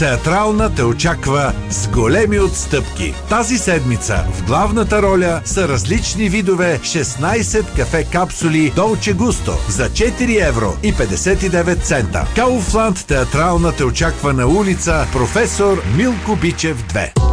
Театрална те очаква с големи отстъпки. Тази седмица в главната роля са различни видове 16 кафе капсули Dolce Gusto за 4 евро и 59 цента. Кауфланд театрална те очаква на улица Професор Милко Бичев 2.